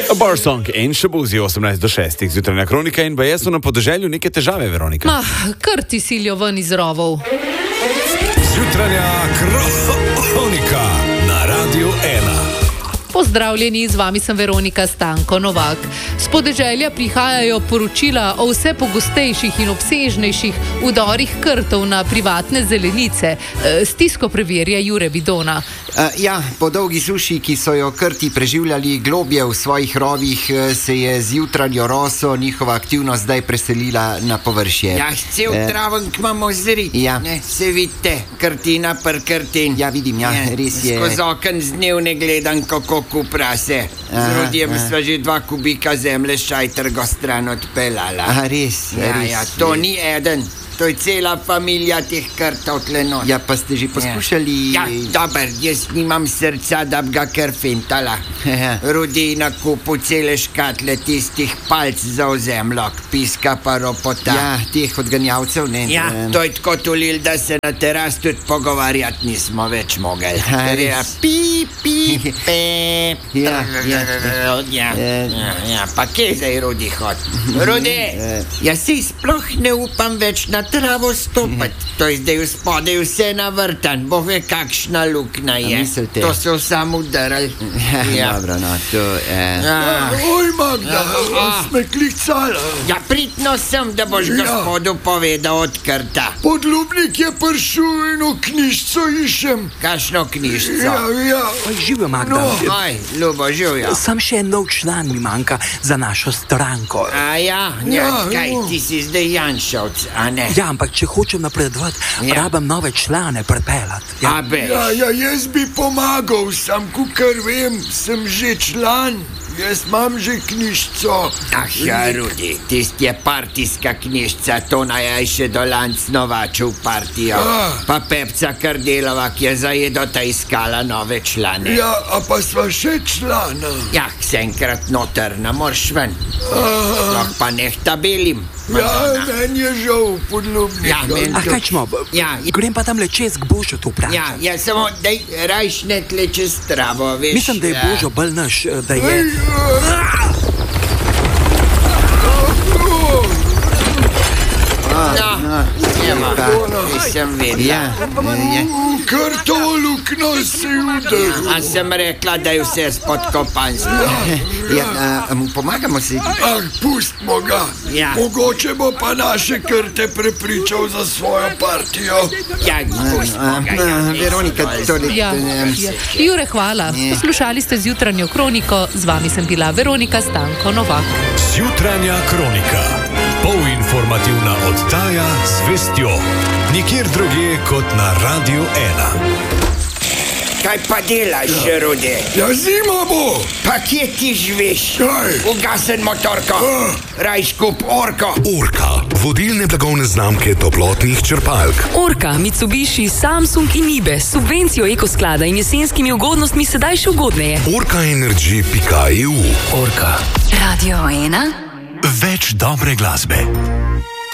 Bar Song in še bozi 18 do 6 zjutrajna kronika in baje so na podeželju neke težave, Veronika. Kar ti silijo ven iz rovov. Zjutrajna kronika na Radiu 1. Pozdravljeni, z vami sem Veronika Stanko Novak. S podeželja prihajajo poročila o vse pogostejših in obsežnejših vdorih krtov na privatne zelenice. Stisko preverja Jure Vidona. Po dolgi suši, ki so jo krti preživljali globje v svojih rovih, se je z jutranjo roso njihova aktivnost zdaj preselila na površje. Cel travenk imamo zriti. Se vidite, krtina per krtin. Vidim, res je. Skozi okn z dnevne gledam, kako kuprase. Z Rudijem sva že 2 kubika zemlje šajtrgo stran odpeljala. Res. To ni eden. To je cela familija teh krtov tle not. Pa ste že poskušali... Dober, jaz nimam srca, da bi ga kar fintala. Rudi na kupu cele škatle tistih palc za ozemljok, piska pa ropota. Teh odganjavcev, ne? To je tako tulil, da se na teras tudi pogovarjati nismo več mogli. Pa kje zdaj Rudi hod? Rudi, jaz si sploh ne upam več na travo stopiti. To je zdaj v spodaj vse navrtan, bo ve kakšna lukna je. Mislite? To so samo udarali. Dobro, to... Oj, Magda, sme klicala. Pridno sem, da boš gospodu povedal od krta. Podlubnik je prišel eno knjižco išem. Kakšno knjižco? Živijo, Magda. Ljubo, živijo. Sam še en nov član mi manjka za našo stranko. Kaj, ti si zdaj Janšovc, a ne? Ampak če hočem napredovati, rabam nove člane pripeljati. Jaz bi pomagal, sam kukar vem, sem že član. Jaz imam že knjižco. Rudi, tisti je partijska knjižca, to naj še dolanc novaču v partijo. Pa Pepca Kardelova, ki je zajedo ta iskala nove člane. Pa sva še člana. Se enkrat noter, ne morš ven. Pa neh tabelim. Meni je žal podlubnika. Kaj čmo? Grem pa tam le čez k Božu tu pravi. Samo daj rajš ne tle čez travo, veš. Mislim, da je Božo bolj naš, da je... Sem vedela. Krtovo lukno si udaril. A sem rekla, da je vse spodkopansko. Pomagamo si. Pustimo ga. Mogoče bo pa naše krte prepričal za svojo partijo. Pustimo ga. Veronika, Jure, hvala. Poslušali ste zjutranjo kroniko, z vami sem bila Veronika Stanko Novak. Zjutranja kronika. Polinformativna oddaja z vestjo. Nikjer drugje kot na Radiu 1. Kaj pa delaš, Rudi? Zima bo. Pa kje ti živiš? Ugasen motorko. Rajš kup Orko. Orka, vodilne blagovne znamke toplotnih črpalk. Orka, Mitsubishi, Samsung in Nibe. Subvencijo ekosklada in jesenskimi ugodnostmi sedaj še ugodneje. Orkaenergy.eu. Orka. Radio 1. Več dobre glasbe.